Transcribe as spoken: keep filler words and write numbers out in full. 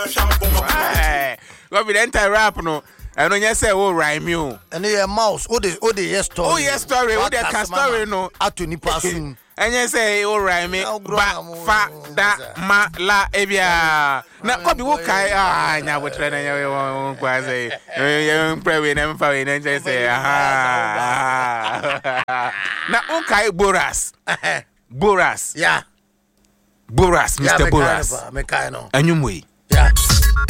Eh, what be the entire rap no? I don't just say oh rhyme you. And a mouse, oh the oh the yes story. Oh yes story, oh the story no. Atu ni pasun. And you say oh rhyme me ba fa da ma la ebia. Na ko bi wo kai ah nya wo tre na nya wo kwa say. You pray we na mfa we na say ah. Na o kai Boras. Boras. Yeah. Boras, Mister Boras. Me kai no. Anyumwe. Yeah.